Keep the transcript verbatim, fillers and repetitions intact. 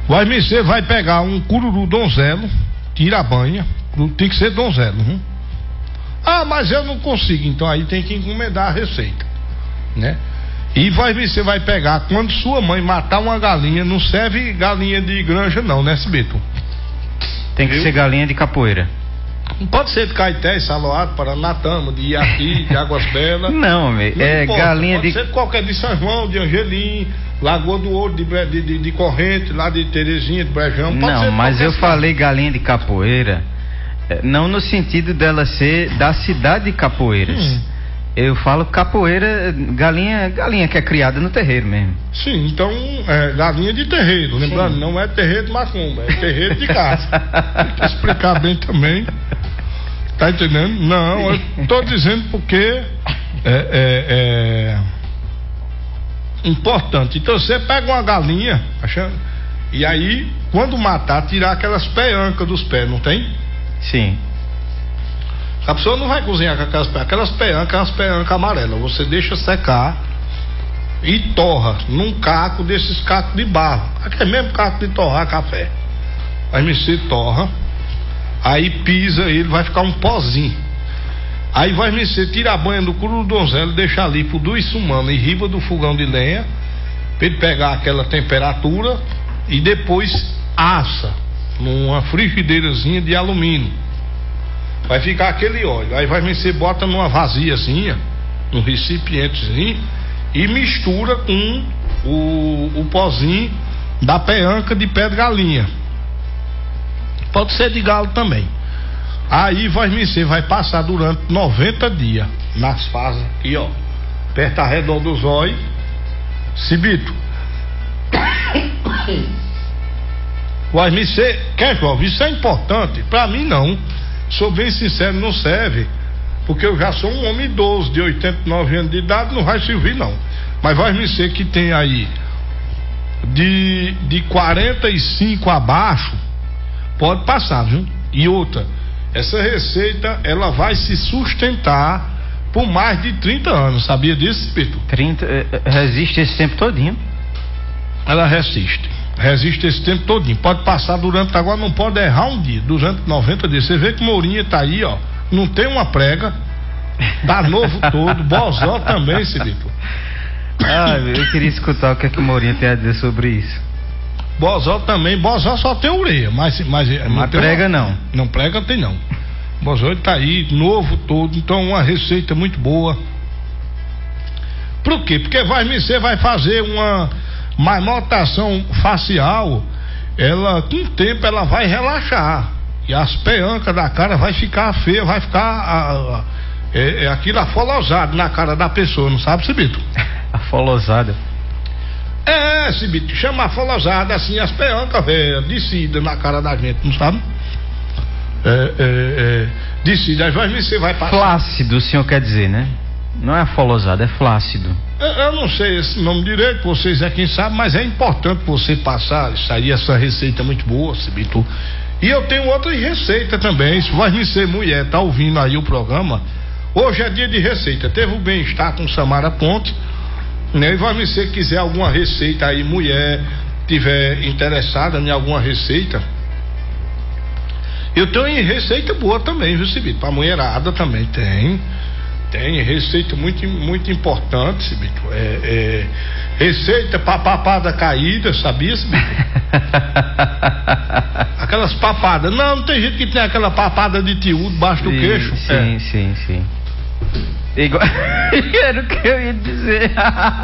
Vai você vai pegar um cururu donzelo, tira a banha, tem que ser donzelo. Hein? Ah, mas eu não consigo, então aí tem que encomendar a receita, né? E vai você vai pegar, quando sua mãe matar uma galinha, não serve galinha de granja não, né, Sibito? Tem que Viu? ser galinha de capoeira. Não pode ser de Caeté, Saloado, Paranatama, de Iaqui, de Águas Belas. Não, não é importa. galinha pode de... Pode ser qualquer, de São João, de Angelim, Lagoa do Ouro, de, de, de, de Corrente, lá de Terezinha, de Brejão. Pode não, ser mas eu cidade. falei galinha de capoeira, não no sentido dela ser da cidade de Capoeiras. Hum. Eu falo capoeira, galinha, galinha que é criada no terreiro mesmo. Sim, então é galinha de terreiro, lembrando, Sim. não é terreiro de macumba, é terreiro de casa. Tem que explicar bem também. Tá entendendo? Não, eu tô dizendo porque é, é, é importante. Então você pega uma galinha, achando, e aí, quando matar, tirar aquelas peancas dos pés, não tem? Sim. A pessoa não vai cozinhar com aquelas peancas, aquelas peancas, aquelas peancas amarelas. Você deixa secar e torra num caco desses cacos de barro. Aqui é mesmo caco de torrar café. Aí você torra, aí pisa ele, vai ficar um pozinho. Aí vai você tira a banha do curu do donzelo, deixa ali por duas semanas em riba do fogão de lenha, pra ele pegar aquela temperatura e depois assa numa frigideirazinha de alumínio. Vai ficar aquele óleo. Aí vai você bota numa vaziazinha, num recipientezinho, e mistura com o, o pozinho da peanca de pé de galinha. Pode ser de galo também. Aí vai você vai passar durante noventa dias nas fases aqui, ó. Perto a redonda dos olhos. Cibito. Vai você, quer jovem? Isso é importante. Pra mim não. Sou bem sincero, não serve, porque eu já sou um homem idoso de oitenta e nove anos de idade, não vai servir não. Mas vai me ser que tem aí de, de quarenta e cinco abaixo, pode passar, viu? E outra, essa receita ela vai se sustentar por mais de trinta anos, sabia disso, Pedro? trinta, resiste esse tempo todinho? Ela resiste. Resiste esse tempo todinho. Pode passar durante, agora não pode errar um dia, durante noventa dias. Você vê que Mourinha tá aí, ó. Não tem uma prega. Tá novo todo. Bozó também, Cibito. Ah, eu queria escutar o que é que Mourinha tem a dizer sobre isso. Bozó também. Bozó só tem ureia, mas. Mas não, não prega, uma, não. Não prega, tem não. Bozó ele tá aí, novo todo. Então, uma receita muito boa. Por quê? Porque vai você vai fazer uma. Mas notação facial, ela com o tempo ela vai relaxar e as peancas da cara vai ficar feia, vai ficar a, a, é, é aquilo afolosado na cara da pessoa, não sabe, Cibito? Afolosada? É, Cibito, chama afolosada assim, as peancas velhas, descida na cara da gente, não sabe? É, é, é, descida, aí vai, você vai passar. Flácido, o senhor quer dizer, né? Não é afolosado, é flácido. Eu, eu não sei esse nome direito, vocês é quem sabe, mas é importante você passar isso aí, essa receita é muito boa, Cibito. E eu tenho outra receita também, se vai me ser mulher, tá ouvindo aí o programa, hoje é dia de receita, teve o bem-estar com Samara Ponte, né? E vai me ser quiser alguma receita aí, mulher, tiver interessada em alguma receita, eu tenho receita boa também, viu, Cibito? Pra mulherada também tem. Tem receita muito, muito importante, Cibito. É, é, receita pra papada caída, sabia, Cibito? Aquelas papadas. Não, não tem gente que tem aquela papada de tio debaixo do sim, queixo. Sim, é. sim, sim. Igual... Era o que eu ia dizer.